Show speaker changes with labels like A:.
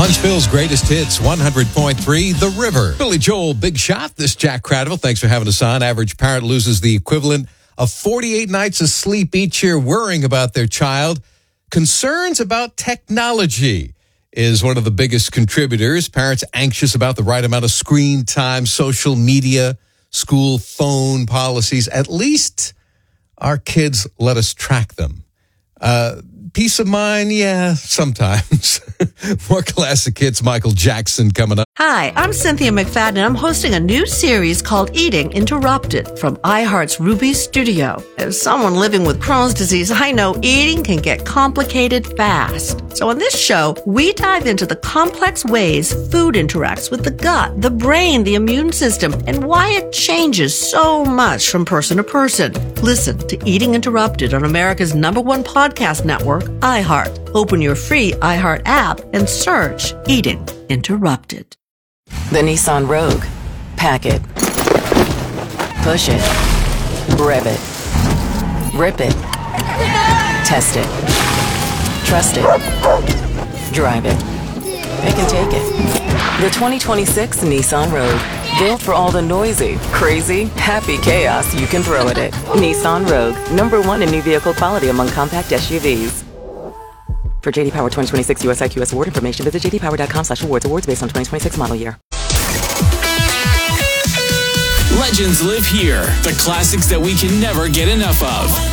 A: Huntsville's greatest hits, 100.3, The River. Billy Joel, Big Shot. This Jack Cradle. Thanks for having us on. Average parent loses the equivalent of 48 nights of sleep each year worrying about their child. Concerns about technology is one of the biggest contributors. Parents anxious about the right amount of screen time, social media, school phone policies. At least our kids let us track them. Peace of mind, yeah, sometimes. More classic hits, Michael Jackson coming up.
B: Hi, I'm Cynthia McFadden, and I'm hosting a new series called Eating Interrupted from iHeart's Ruby Studio. As someone living with Crohn's disease, I know eating can get complicated fast. So on this show, we dive into the complex ways food interacts with the gut, the brain, the immune system, and why it changes so much from person to person. Listen to Eating Interrupted on America's #1 podcast network, iHeart. Open your free iHeart app and search Eating Interrupted.
C: The Nissan Rogue. Pack it. Push it. Rev it. Rip it. Test it. Trust it. Drive it. Pick and take it. The 2026 Nissan Rogue. Built for all the noisy, crazy, happy chaos you can throw at it. Nissan Rogue. #1 in new vehicle quality among compact SUVs. For JD Power 2026 US IQS award information, visit jdpower.com/awards. Awards based on 2026 model year.
D: Legends live here. The classics that we can never get enough of.